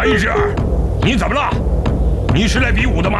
白日，你怎么了？你是来比武的吗？